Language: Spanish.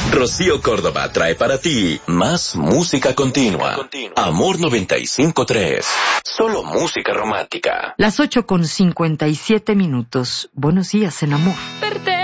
Rocío Córdoba trae para ti más música continua. Amor 95.3. Solo música romántica. Las 8:57. Buenos días en amor.